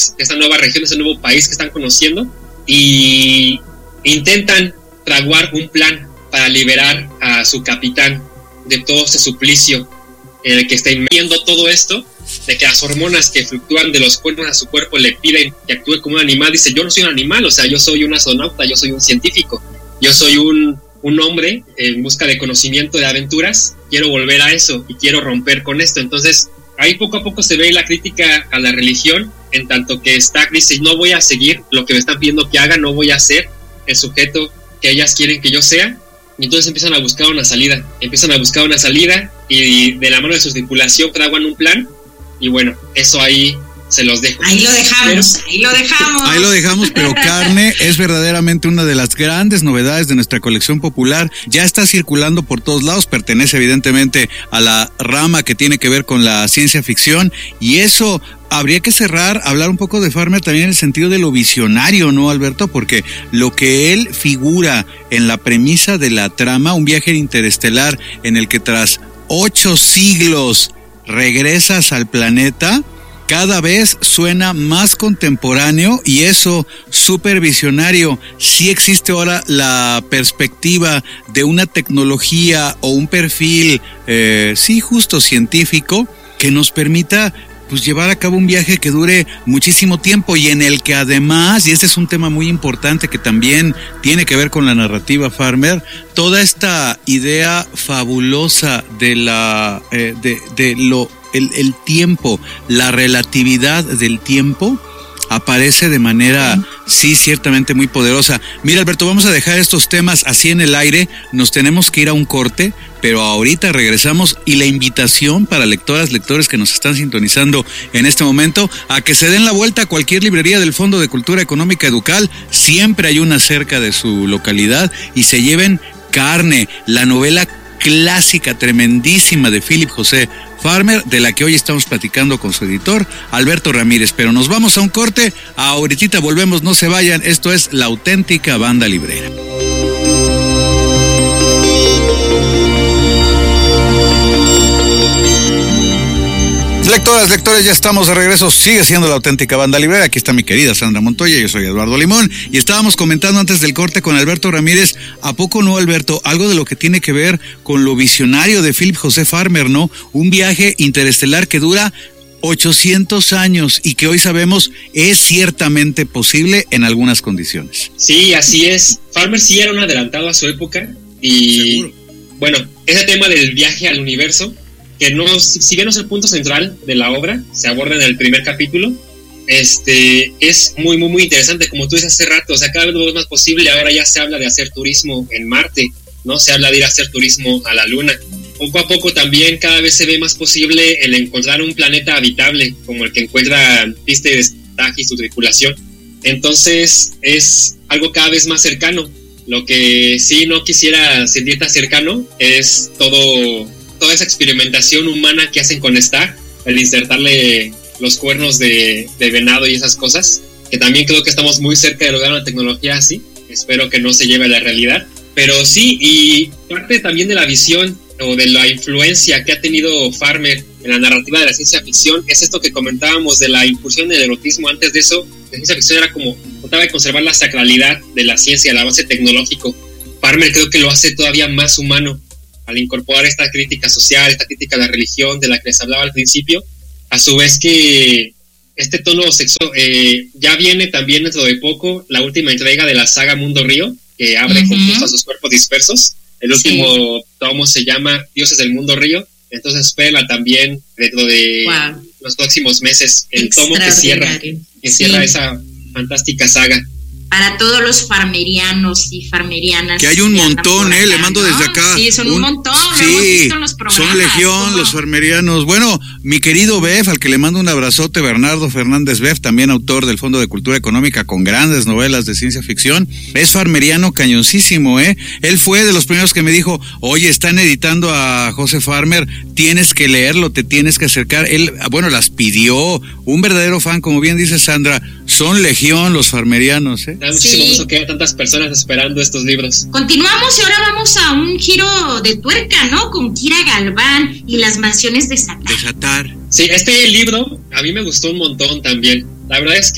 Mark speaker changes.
Speaker 1: esta nueva región, este nuevo país que están conociendo, y intentan fraguar un plan para liberar a su capitán de todo ese suplicio en el que está inmergiendo todo esto, de que las hormonas que fluctúan de los cuernos a su cuerpo le piden que actúe como un animal. Dice, yo no soy un animal, o sea, yo soy un astronauta, yo soy un científico, yo soy un hombre en busca de conocimiento, de aventuras, quiero volver a eso y quiero romper con esto. Entonces, ahí poco a poco se ve la crítica a la religión, en tanto que Stack dice, no voy a seguir lo que me están pidiendo que haga, no voy a ser el sujeto que ellas quieren que yo sea. Y entonces empiezan a buscar una salida y de la mano de su tripulación fraguan un plan. Y bueno, eso ahí se los dejo.
Speaker 2: Ahí lo dejamos, pero Carne es verdaderamente una de las grandes novedades de nuestra colección popular. Ya está circulando por todos lados, pertenece evidentemente a la rama que tiene que ver con la ciencia ficción, y eso habría que hablar un poco de Farmer también en el sentido de lo visionario, ¿no, Alberto? Porque lo que él figura en la premisa de la trama, un viaje interestelar en el que tras 8 siglos regresas al planeta, cada vez suena más contemporáneo, y eso súper visionario. Sí existe ahora la perspectiva de una tecnología o un perfil, justo científico, que nos permita pues llevar a cabo un viaje que dure muchísimo tiempo, y en el que además, y este es un tema muy importante que también tiene que ver con la narrativa Farmer, toda esta idea fabulosa de el tiempo, la relatividad del tiempo, aparece de manera, sí, ciertamente muy poderosa. Mira, Alberto, vamos a dejar estos temas así en el aire, nos tenemos que ir a un corte, pero ahorita regresamos, y la invitación para lectoras, lectores que nos están sintonizando en este momento, a que se den la vuelta a cualquier librería del Fondo de Cultura Económica Educal, siempre hay una cerca de su localidad, y se lleven Carne, la novela clásica, tremendísima de Philip José Farmer, de la que hoy estamos platicando con su editor, Alberto Ramírez. Pero nos vamos a un corte, ahorita volvemos, no se vayan, esto es La Auténtica Banda Librera. Lectoras, lectores, ya estamos de regreso, sigue siendo La Auténtica Banda Librera, aquí está mi querida Sandra Montoya, yo soy Eduardo Limón, y estábamos comentando antes del corte con Alberto Ramírez, ¿a poco no, Alberto? Algo de lo que tiene que ver con lo visionario de Philip José Farmer, ¿no? Un viaje interestelar que dura 800 años y que hoy sabemos es ciertamente posible en algunas condiciones.
Speaker 1: Sí, así es. Farmer sí era un adelantado a su época, y ¿seguro? Bueno, ese tema del viaje al universo, que no, si bien no es el punto central de la obra, se aborda en el primer capítulo, es muy, muy, muy interesante, como tú dices hace rato, o sea, cada vez lo es más posible. Ahora ya se habla de hacer turismo en Marte, ¿no? Se habla de ir a hacer turismo a la Luna. Poco a poco también cada vez se ve más posible el encontrar un planeta habitable, como el que encuentra Piste de Stack y su tripulación. Entonces, es algo cada vez más cercano. Lo que sí no quisiera sentir tan cercano es toda esa experimentación humana que hacen con Stack, el insertarle los cuernos de venado y esas cosas, que también creo que estamos muy cerca de lograr una tecnología así. Espero que no se lleve a la realidad, pero sí, y parte también de la visión o de la influencia que ha tenido Farmer en la narrativa de la ciencia ficción es esto que comentábamos de la incursión del erotismo. Antes de eso, la ciencia ficción era como trataba de conservar la sacralidad de la ciencia, el avance tecnológico. Farmer creo que lo hace todavía más humano al incorporar esta crítica social, esta crítica a la religión de la que les hablaba al principio, a su vez que este tono sexual ya viene también dentro de poco la última entrega de la saga Mundo Río, que abre concurso a sus cuerpos dispersos. El último tomo se llama Dioses del Mundo Río, entonces espera también dentro de los próximos meses el tomo que cierra esa fantástica saga.
Speaker 3: Para todos los farmerianos y farmerianas.
Speaker 2: Que hay un montón,
Speaker 3: acá,
Speaker 2: le mando desde acá.
Speaker 3: Sí, son un montón,
Speaker 2: sí,
Speaker 3: lo hemos visto en los programas.
Speaker 2: Son legión los farmerianos. Bueno, mi querido Bef, al que le mando un abrazote, Bernardo Fernández Bef, también autor del Fondo de Cultura Económica con grandes novelas de ciencia ficción, es farmeriano cañoncísimo, Él fue de los primeros que me dijo, oye, están editando a José Farmer, tienes que leerlo, te tienes que acercar. Él, las pidió, un verdadero fan, como bien dice Sandra, son legión los farmerianos,
Speaker 1: Da muchísimo gusto que haya tantas personas esperando estos libros.
Speaker 3: Continuamos y ahora vamos a un giro de tuerca, ¿no? Con Kira Galván y las mansiones de Satar.
Speaker 1: Sí, este libro a mí me gustó un montón también. La verdad es